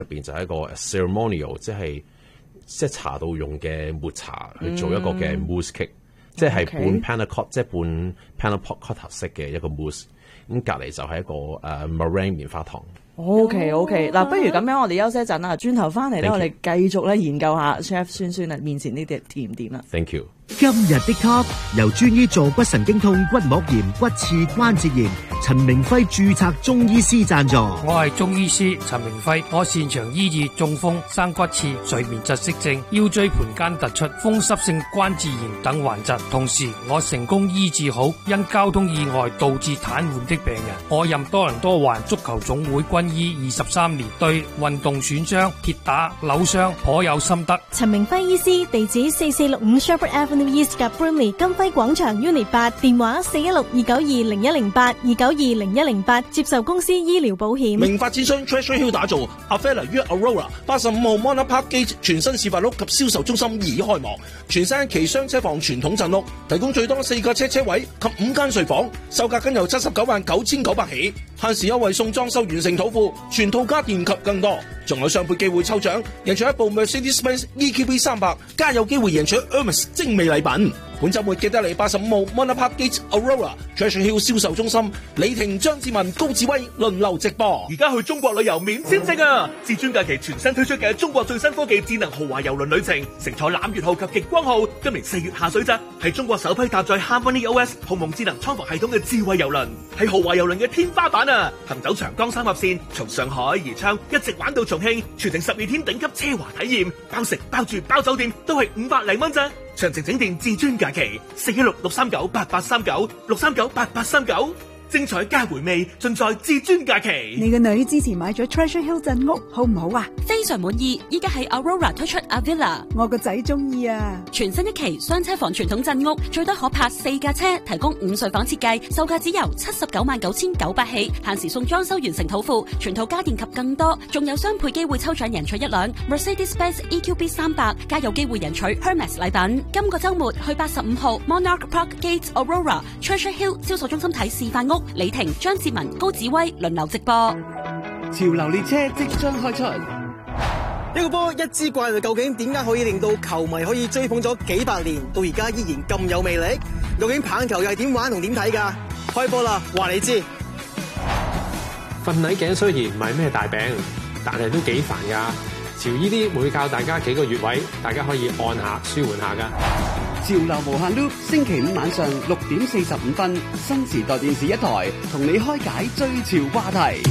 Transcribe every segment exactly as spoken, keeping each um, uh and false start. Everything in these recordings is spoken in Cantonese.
入邊就係一個 ceremonial， 即係即係茶道用嘅抹茶去做一個嘅 mousse cake，、嗯、即係半 panna cotta， 即係半 panna cotta 式嘅一個 mousse。咁隔離就係一個誒、uh, meringue 棉花糖。 OK OK， 嗱，不如咁樣，我哋休息一陣啦，轉頭翻嚟咧，我哋繼續咧研究下 Chef 孫孫啊面前呢啲甜點啦。 Thank you。 今日的 Top 由專醫坐骨神經痛、骨膜炎、骨刺、關節炎陳明輝註冊中醫師贊助。 我係中醫師陳明輝，我擅長醫治中風、生骨刺、睡眠窒息症、腰椎盤間突出、風濕性關節炎等患疾，同時我成功醫治好因交通意外導致癱瘓的病人。我任多倫多環足球總會軍醫二十三年，對運動損傷、跌打、扭傷頗有心得。 陳明輝醫師，地址四四六五 Shepherd Avenue East 及 Brimley 金輝廣場 Unit 八，電話四一六二九二零一零八二九二零一零八，接受公司醫療保險。 明發展商 Treasure Hill 打造 Avella 於 Aurora 八十五號 Monarch Park Gate 全新示範屋及銷售中心已開幕，全新一期雙車房傳統鎮屋，提供最多四架車車位及五間睡房，售價僅由七十九萬九千九百起，限時優惠送裝修完成土庫，全套家電及更多，仲有雙倍機會抽獎，贏取一部 Mercedes-Benz E Q B 三百，加有機會贏取 Hermes 精美禮品。本週末記得嚟八十五號 Monarch Park Gate Aurora Treasure Hill 銷售中心，李婷、張志文、高志威輪流直播。 而家去中國旅遊免簽證啊！至尊假期全新推出嘅中國最新科技智能豪華郵輪旅程，乘坐攬月號及極光號，今年四月下水咋，係中國首批搭載 Harmony O S 鴻蒙智能艙房系統嘅智慧郵輪，係豪華郵輪嘅天花板啊！行走長江三峽線，從上海宜昌一直玩到重慶，全程十二天頂級奢華體驗，包食包住包酒店都係五百零蚊咋。詳情請電至尊假期四一六六三九八八三九六三九八八三九，精彩加回味盡在至尊假期。 你個女之前買咗 Treasure Hill 鎮屋好唔好啊？ 非常滿意，依家喺 Aurora 推出 Avella， 我個仔中意啊！ 全新一期雙車房傳統鎮屋，最多可泊四架車，提供五睡房設計，售價只由七十九萬九千九百起，限時送裝修完成土庫，全套家電及更多，仲有雙倍機會抽獎贏取一輛 Mercedes-Benz E Q B 三百，加有機會贏取 Hermes 禮品。今個週末去八十五號 Monarch Park Gate Aurora Treasure Hill 銷售中心睇示範屋。李婷、張志文、高子威輪流直播。 潮流列車即將開出， 一個波一支怪就究竟點解可以令到球迷可以追捧咗幾百年，到而家依然咁有魅力？究竟棒球又係點玩同點睇㗎？開波啦，話你知。 瞓捩頸雖然唔係咩大病，但係都幾煩㗎。潮依啲會教大家幾個穴位，大家可以按下舒緩下㗎。 潮流無限 loop， 星期五晚上六點四十五分，新時代電視一台同你開解追潮話題。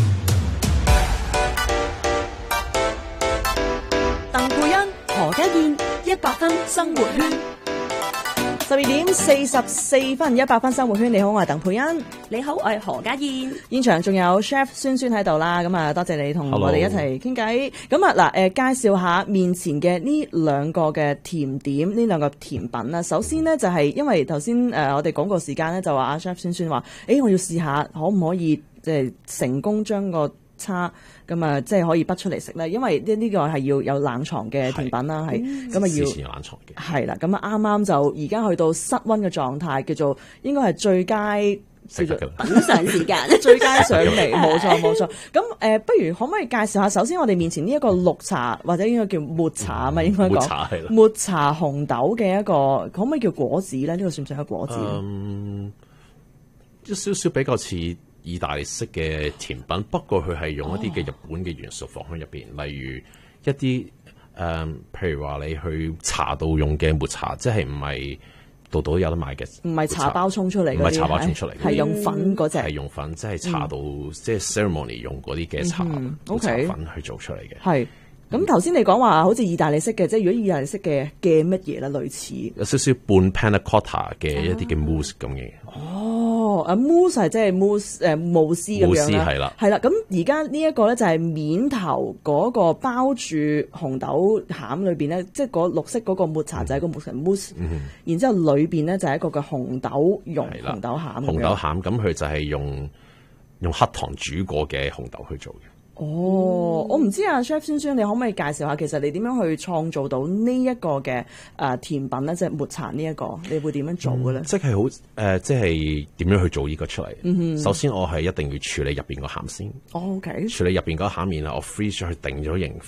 鄧佩欣、何家燕，一百分生活圈。十二點四十四分，一百分生活圈。你好，我係鄧佩欣。 你好，我係何家燕。 現場仲有 Chef 孫孫喺度啦，咁啊多謝你同我哋一齊傾偈。咁啊嗱，誒介紹下面前嘅呢兩個嘅甜點，呢兩個甜品啦。首先呢，就係、是、因為頭先誒我哋廣告時間咧就話阿 Chef 孫孫話，誒我要試下可唔可以即係成功將個叉咁啊，即係可以滗出嚟食咧，因為呢呢個係要有冷藏嘅甜品啦，係咁啊要之前有冷藏嘅，係啦，咁啊啱啱就而家去到室溫嘅狀態，叫做應該係最佳叫做品嚐時間， 最佳上嚟，冇錯冇錯。咁誒、呃，不如可唔可以介紹下？首先我哋面前呢一個綠茶或者應該叫抹茶啊嘛，應該講抹茶係啦，抹茶紅豆嘅一個，可唔可以叫果子咧？呢、這個算唔算係果子咧？ 嗯，一少少比較似意大利式嘅甜品，不過佢係用一啲嘅日本嘅元素放喺入邊，哦、例如一啲誒、嗯，譬如話你去茶道用嘅抹茶，即係唔係度度都有得買嘅，唔係茶包沖出嚟， 唔係茶包沖出嚟， 係用粉嗰隻，係用粉，即係茶道、嗯、即係 ceremony 用嗰啲嘅茶、嗯、茶粉去做出嚟嘅。 係咁頭先你講話好似意大利式嘅，即係如果意大利式嘅嘅乜嘢啦，類似有少少半 panna cotta 嘅一啲嘅 mousse 咁嘅。 哦，啊 mousse 係即係 mousse 誒慕斯咁樣啦， 係啦， 係啦。咁而家呢一個咧就係面頭嗰個包住紅豆餡裏邊咧，即係嗰綠色嗰個抹茶就係個抹茶 mousse，、嗯、然之後裏邊咧就係一個嘅紅豆蓉紅豆餡。 紅豆餡咁佢就係用用黑糖煮過嘅紅豆去做嘅。 哦，我唔知啊 Chef 孫孫，你可唔可以介紹下，其實你點樣去創造到呢一個嘅誒甜品咧？即係抹茶呢一個，你會點樣做嘅咧？ 即係好誒，即係點樣去做呢個出嚟？ 嗯哼首先我係一定要處理入邊個餡先。 哦，OK。 處理入邊嗰餡面啊，我 freeze 咗去定咗型。